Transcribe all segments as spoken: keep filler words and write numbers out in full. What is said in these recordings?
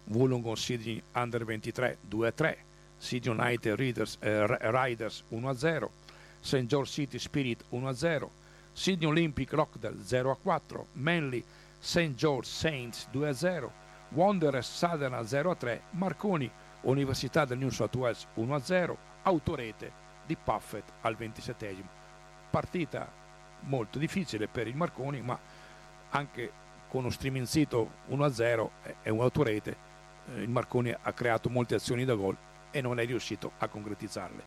Wollongong Sydney Under ventitré due a tre, Sydney United Riders, eh, Riders uno a zero, Saint George City Spirit uno a zero, Sydney Olympic Rockdale zero a quattro, Manly Saint George Saints due a zero, Wanderers Southern zero a tre, Marconi Università del New South Wales uno a zero, autorete di Puffett al ventisettesimo. Partita molto difficile per il Marconi, ma anche con uno striminzito uno a zero e un autorete eh, il Marconi ha creato molte azioni da gol e non è riuscito a concretizzarle.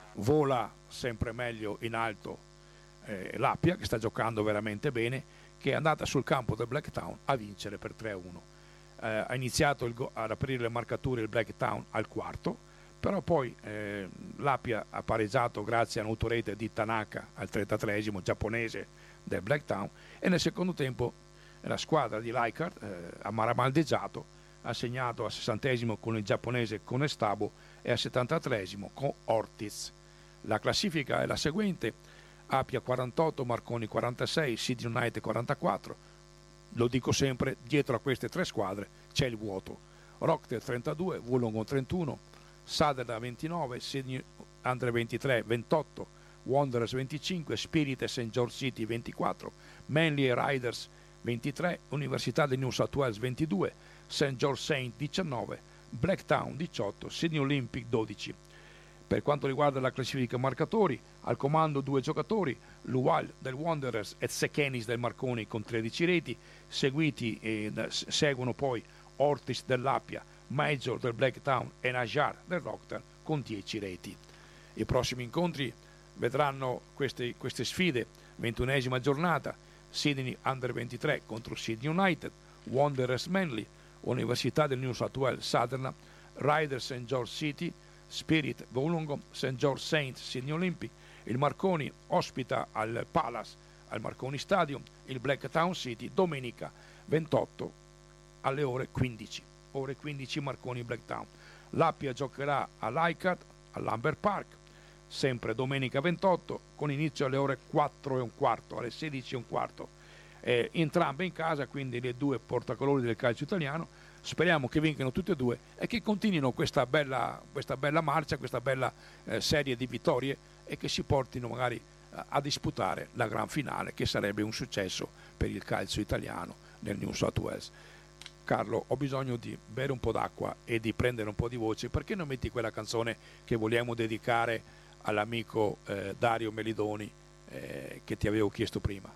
Vola sempre meglio in alto eh, l'Appia, che sta giocando veramente bene, che è andata sul campo del Blacktown a vincere per tre a uno. Eh, ha iniziato il go- ad aprire le marcature il Blacktown al quarto, però poi eh, l'Appia ha pareggiato grazie a un'autorete di Tanaka al trentatreesimo, giapponese del Blacktown, e nel secondo tempo la squadra di Leichhardt eh, ha maramaldeggiato, ha segnato al sessantesimo con il giapponese Conestabo e al settantatreesimo con Ortiz. La classifica è la seguente: Appia quarantotto, Marconi quarantasei, Sydney United quarantaquattro. Lo dico sempre, dietro a queste tre squadre c'è il vuoto. Rockdale trentadue, Wollongong trentuno, Sutherland ventinove, Sydney Under ventitré ventotto, Wanderers venticinque, Spirit e Saint George City ventiquattro, Manly e Riders ventitré, Università di New South Wales ventidue, Saint George Saint diciannove, Blacktown diciotto, Sydney Olympic dodici. Per quanto riguarda la classifica marcatori, al comando due giocatori, Lual del Wanderers e Zekenis del Marconi con tredici reti, seguiti e seguono poi Ortiz dell'Appia, Major del Blacktown e Najar del Rockdale con dieci reti. I prossimi incontri vedranno queste, queste sfide: ventunesima giornata, Sydney Under ventitré contro Sydney United, Wanderers Manly, Università del New South Wales Sutherland, Riders Saint George City, Spirit Wollongong, Saint George Saints Sydney Olympic. Il Marconi ospita al Palace, al Marconi Stadium, il Blacktown City domenica ventotto alle ore quindici. Ore quindici Marconi Blacktown. L'Appia giocherà a Leichhardt, all'Amber Park, sempre domenica ventotto, con inizio alle ore quattro e un quarto, alle sedici e un quarto. Eh, entrambe in casa, quindi le due portacolori del calcio italiano. Speriamo che vincano tutte e due e che continuino questa bella, questa bella marcia, questa bella eh, serie di vittorie, e che si portino magari eh, a disputare la gran finale, che sarebbe un successo per il calcio italiano nel New South Wales. Carlo, ho bisogno di bere un po' d'acqua e di prendere un po' di voce. Perché non metti quella canzone che vogliamo dedicare all'amico eh, Dario Melidoni eh, che ti avevo chiesto prima?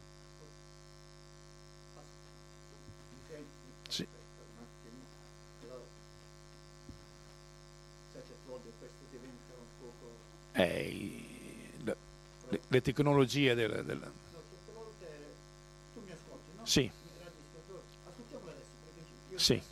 Sì. Eh, le, le, le tecnologie del, del... Tu mi ascolti, no? Sì. Sì.